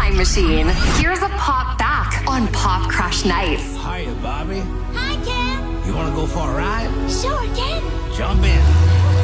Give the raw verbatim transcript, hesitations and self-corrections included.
time machine. Here's a pop back on Pop Crush Nights. Hiya, Bobby. Hi, Ken. You want to go for a ride? Sure, Ken. Jump in.